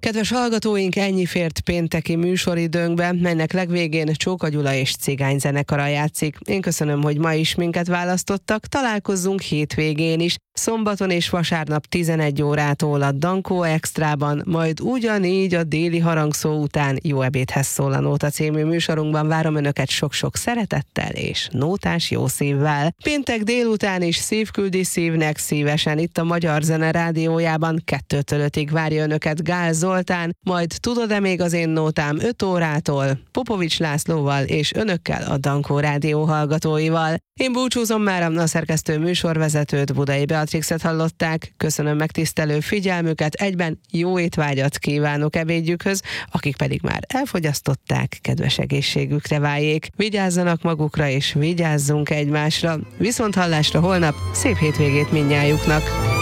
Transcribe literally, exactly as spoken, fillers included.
Kedves hallgatóink, ennyi fért pénteki műsoridőnkbe, melynek legvégén Csóka Gyula és Cigány zenekara játszik. Én köszönöm, hogy ma is minket választottak, találkozzunk hétvégén is, szombaton és vasárnap tizenegy órától a Dankó Extrában, majd ugyanígy a déli harangszó után Jó ebédhez szól a Nóta című műsorunkban. Várom önöket sok-sok szeretettel és nótás jó szívvel. Péntek délután is Szív küldi szívnek szívesen itt a Magyar Zene Rádiójában kettőtől ötig várja önöket Gál Zoltán, majd Tudod-e még az én nótám öt órától Popovics Lászlóval és önökkel, a Dankó Rádió hallgatóival. Én búcsúzom már, a szerkesztő műsorvezetőt, Budai Beatrixet hallották. Köszönöm megtisztelő figyelmüket, egyben jó étvágyat kívánok ebédjükhöz, akik pedig már elfogyasztották, kedves egészségükre váljék. Vigyázzanak magukra és vigyázzunk egymásra. Viszont hallásra holnap, szép hétvégét mindnyájuknak!